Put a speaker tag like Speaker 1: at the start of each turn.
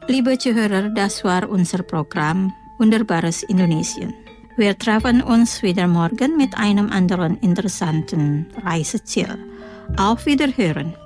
Speaker 1: Liebe Zuhörer, das war unser Programm Wunderbares Indonesien. Wir treffen uns wieder morgen mit einem anderen interessanten Reiseziel. Auf Wiederhören!